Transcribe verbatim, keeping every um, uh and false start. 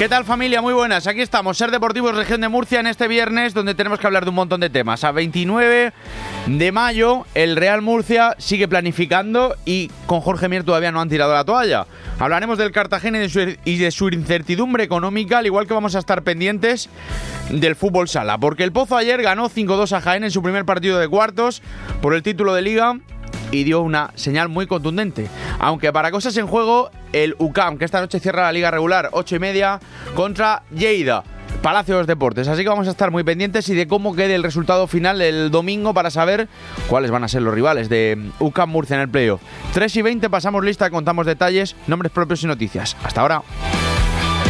¿Qué tal, familia? Muy buenas, aquí estamos, Ser Deportivos Región de Murcia, en este viernes donde tenemos que hablar de un montón de temas. A veintinueve de mayo el Real Murcia sigue planificando y con Jorge Mier todavía no han tirado la toalla. Hablaremos del Cartagena y de, su, y de su incertidumbre económica, al igual que vamos a estar pendientes del fútbol sala, porque el Pozo ayer ganó cinco dos a Jaén en su primer partido de cuartos por el título de Liga y dio una señal muy contundente. Aunque para cosas en juego, el U C A M, que esta noche cierra la Liga regular, ocho y media, contra Lleida, Palacio de los Deportes. Así que vamos a estar muy pendientes y de cómo quede el resultado final el domingo para saber cuáles van a ser los rivales de U C A M Murcia en el playoff. tres y veinte, pasamos lista, contamos detalles, nombres propios y noticias. Hasta ahora.